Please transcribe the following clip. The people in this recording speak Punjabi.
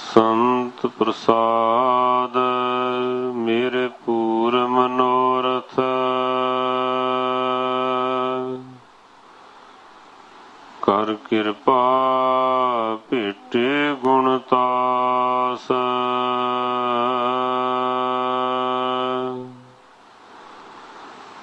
ਸੰਤ ਪ੍ਰਸਾਦ ਮੇਰੇ ਪੂਰ ਮਨੋਰਥ, ਕਰ ਕਿਰਪਾ ਭੇਟੇ ਗੁਣ ਤਾਸ।